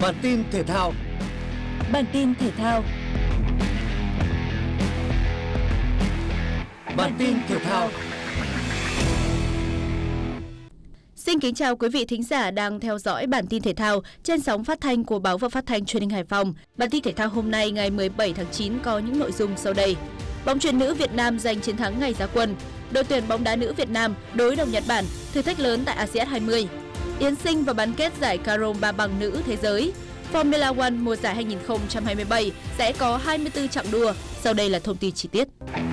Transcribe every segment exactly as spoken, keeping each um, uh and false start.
Bản tin thể thao. Bản tin thể thao. Bản tin thể thao. Xin kính chào quý vị thính giả đang theo dõi bản tin thể thao trên sóng phát thanh của Báo và Phát thanh Truyền hình Hải Phòng. Bản tin thể thao hôm nay ngày mười bảy tháng chín có những nội dung sau đây. Bóng chuyền nữ Việt Nam giành chiến thắng ngày ra quân. Đội tuyển bóng đá nữ Việt Nam đối đầu Nhật Bản, thử thách lớn tại a si át hai mươi. Yến Sinh vào bán kết giải Carom ba bằng nữ thế giới. Formula One mùa giải hai nghìn không trăm hai mươi bảy sẽ có hai mươi tư chặng đua. Sau đây là thông tin chi tiết.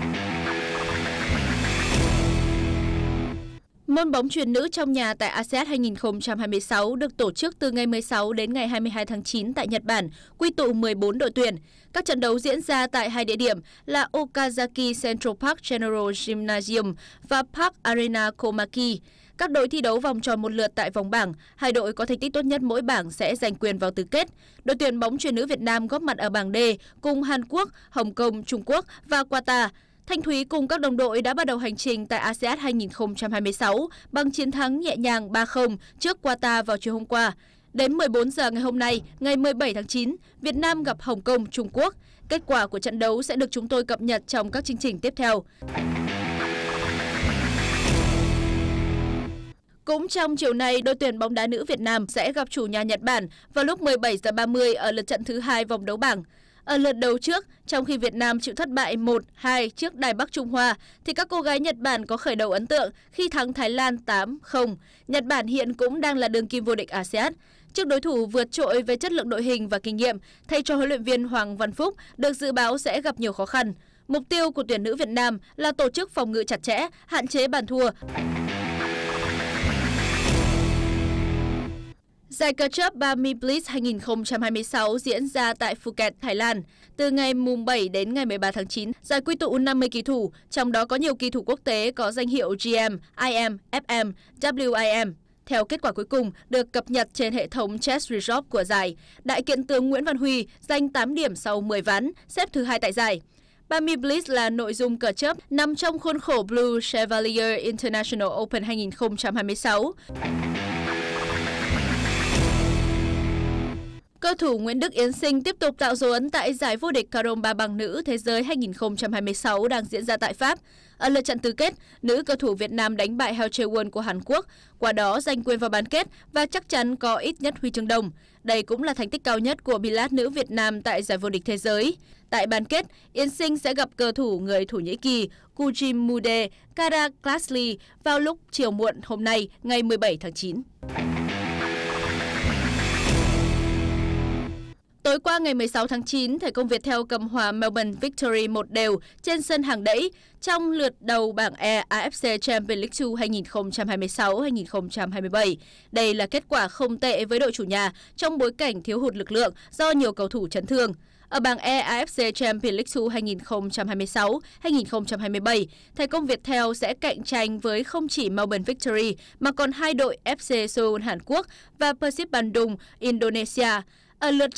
Môn bóng chuyền nữ trong nhà tại a si át hai nghìn không trăm hai mươi sáu được tổ chức từ ngày mười sáu đến ngày hai mươi hai tháng chín tại Nhật Bản, quy tụ mười bốn đội tuyển. Các trận đấu diễn ra tại hai địa điểm là Okazaki Central Park General Gymnasium và Park Arena Komaki. Các đội thi đấu vòng tròn một lượt tại vòng bảng, hai đội có thành tích tốt nhất mỗi bảng sẽ giành quyền vào tứ kết. Đội tuyển bóng chuyền nữ Việt Nam góp mặt ở bảng D cùng Hàn Quốc, Hồng Kông, Trung Quốc và Qatar. Thanh Thúy cùng các đồng đội đã bắt đầu hành trình tại a si át hai nghìn không trăm hai mươi sáu bằng chiến thắng nhẹ nhàng ba không trước Qatar vào chiều hôm qua. Đến mười bốn giờ ngày hôm nay, ngày mười bảy tháng chín, Việt Nam gặp Hồng Kông, Trung Quốc. Kết quả của trận đấu sẽ được chúng tôi cập nhật trong các chương trình tiếp theo. Cũng trong chiều nay, đội tuyển bóng đá nữ Việt Nam sẽ gặp chủ nhà Nhật Bản vào lúc mười bảy giờ ba mươi ở lượt trận thứ hai vòng đấu bảng. Ở lượt đấu trước, trong khi Việt Nam chịu thất bại một hai trước Đài Bắc Trung Hoa, thì các cô gái Nhật Bản có khởi đầu ấn tượng khi thắng Thái Lan tám không. Nhật Bản hiện cũng đang là đương kim vô địch a si át. Trước đối thủ vượt trội về chất lượng đội hình và kinh nghiệm, thầy trò huấn luyện viên Hoàng Văn Phúc được dự báo sẽ gặp nhiều khó khăn. Mục tiêu của tuyển nữ Việt Nam là tổ chức phòng ngự chặt chẽ, hạn chế bàn thua. Giải cờ chớp Bami Blitz hai nghìn không trăm hai mươi sáu diễn ra tại Phuket, Thái Lan. Từ ngày mùng bảy đến ngày mười ba tháng chín, giải quy tụ năm mươi kỳ thủ, trong đó có nhiều kỳ thủ quốc tế có danh hiệu giê em, i em, ép em, vê kép i em. Theo kết quả cuối cùng được cập nhật trên hệ thống Chess Result của giải, đại kiện tướng Nguyễn Văn Huy giành tám điểm sau mười ván, xếp thứ hai tại giải. Bami Blitz là nội dung cờ chớp nằm trong khuôn khổ Blue Chevalier International Open hai nghìn không trăm hai mươi sáu. Cơ thủ Nguyễn Đức Yến Sinh tiếp tục tạo dấu ấn tại giải vô địch Carom ba bằng nữ thế giới hai nghìn không trăm hai mươi sáu đang diễn ra tại Pháp. Ở lượt trận tứ kết, nữ cơ thủ Việt Nam đánh bại Heo Chae-won của Hàn Quốc, qua đó giành quyền vào bán kết và chắc chắn có ít nhất huy chương đồng. Đây cũng là thành tích cao nhất của biathlon nữ Việt Nam tại giải vô địch thế giới. Tại bán kết, Yến Sinh sẽ gặp cơ thủ người Thổ Nhĩ Kỳ Kujimude Karaklasli vào lúc chiều muộn hôm nay, ngày mười bảy tháng chín. Tối qua ngày mười sáu tháng chín, Thể công Viettel cầm hòa Melbourne Victory một đều trên sân Hàng Đẫy trong lượt đầu bảng E a ép xê Champions League hai hai nghìn không trăm hai mươi sáu hai nghìn không trăm hai mươi bảy. Đây là kết quả không tệ với đội chủ nhà trong bối cảnh thiếu hụt lực lượng do nhiều cầu thủ chấn thương. Ở bảng E a ép xê Champions League hai nghìn không trăm hai mươi sáu hai nghìn không trăm hai mươi bảy, Thể công Viettel sẽ cạnh tranh với không chỉ Melbourne Victory mà còn hai đội ép xê Seoul Hàn Quốc và Persib Bandung Indonesia. Ở lượt